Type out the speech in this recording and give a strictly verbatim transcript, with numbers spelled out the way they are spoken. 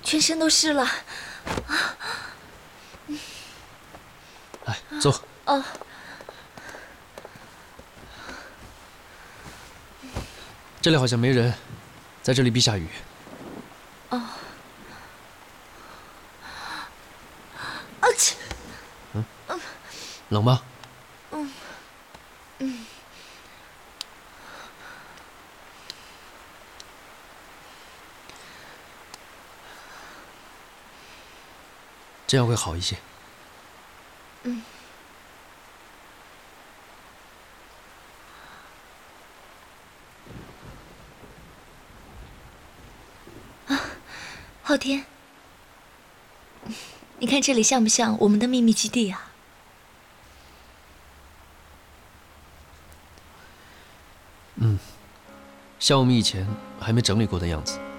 全身都湿了。 来，走。 哦。 这里好像没人，在这里必下雨。 哦。啊切！ 嗯。冷吗？ 嗯。嗯。 这样会好一些。 嗯。啊，昊天，你看这里像不像我们的秘密基地啊？ 嗯，像我们以前还没整理过的样子。